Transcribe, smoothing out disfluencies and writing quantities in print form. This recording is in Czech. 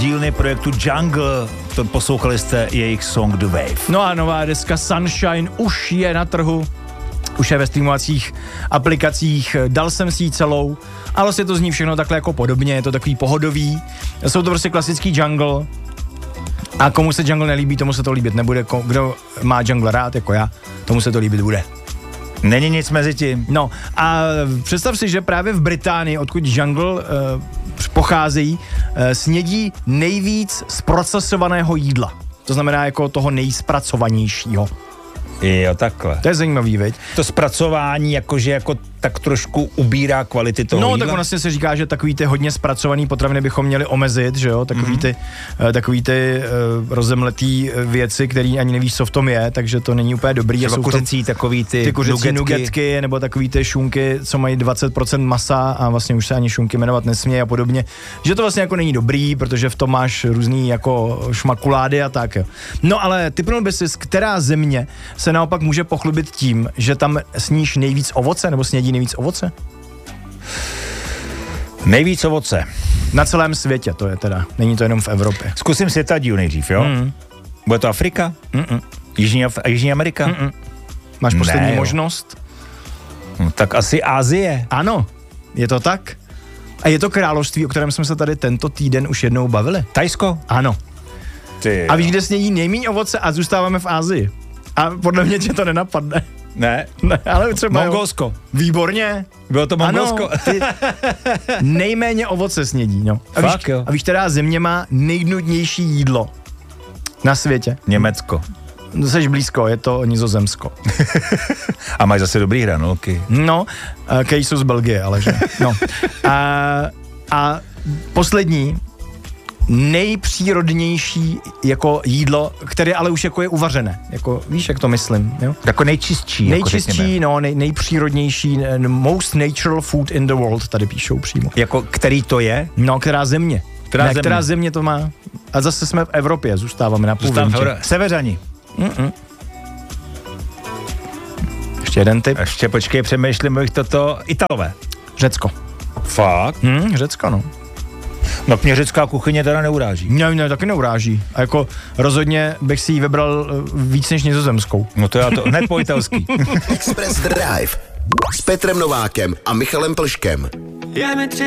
dílny projektu Jungle. To poslouchali jste jejich song The Wave. No a nová deska Sunshine už je na trhu, už je ve streamovacích aplikacích, dal jsem si ji celou, ale vlastně to zní všechno takhle jako podobně, je to takový pohodový, jsou to prostě klasický jungle a komu se jungle nelíbí, tomu se to líbit nebude, kdo má jungle rád jako já, tomu se to líbit bude. Není nic mezi tím. No a představ si, že právě v Británii, odkud jungle pocházejí, snědí nejvíc zprocesovaného jídla. To znamená jako toho nejzpracovanějšího. Jo, takhle. To je zajímavý, veď? To zpracování jakože jako tak trošku ubírá kvality toho jídla. No, tak vlastně se říká, že takový ty hodně zpracovaný potraviny bychom měli omezit, že jo? Takový ty rozemletý věci, který ani nevíš, co v tom je, takže to není úplně dobrý. Třeba kuřecí takový ty kuřecí nugetky, nebo takový ty šunky, co mají 20% masa a vlastně už se ani šunky jmenovat nesmějí a podobně. Že to vlastně jako není dobrý, protože v tom máš různý jako šmakulády a tak, jo. No ale typnul bys si, která země se naopak může pochlubit tím, že tam sníš nejvíc ovoce, nebo snědí nejvíc ovoce? Nejvíc ovoce. Na celém světě to je teda, není to jenom v Evropě. Zkusím světadíl nejdřív, jo? Bude to Afrika? Jižní Amerika? Máš poslední možnost? No, tak asi Asie. Ano, je to tak. A je to království, o kterém jsme se tady tento týden už jednou bavili. Tajsko? Ano. Ty, a víš, kde snědí nejméně ovoce a zůstáváme v Asii. A podle mě tě to nenapadne. Ne, ale třeba Mongolsko. Jo. Výborně. Bylo to Mongolsko. Ano, ty nejméně ovoce snědí, no. A víš, která země má nejnudnější jídlo na světě? Německo. No, seš blízko, je to Nizozemsko. A máš zase dobrý hranolky. No, který jsou z Belgie, ale že. No. A poslední, nejpřírodnější jako jídlo, které ale už jako je uvařené. Jako, víš, jak to myslím, jo? Jako nejčistší. Nejčistší, jako nejpřírodnější, most natural food in the world, tady píšou přímo. Jako, který to je? No, která země. Která země to má? A zase jsme v Evropě, zůstáváme na půl. Severani. Ještě jeden tip. Ještě počkej, přemýšlím, bych toto Italové. Řecko. Fakt? Řecko, no. No mě řecká kuchyně teda neuráží. Ne, taky neuráží. A jako rozhodně bych si ji vybral víc než nizozemskou. No to já to hned po italský. Express Drive s Petrem Novákem a Michalem Plškem.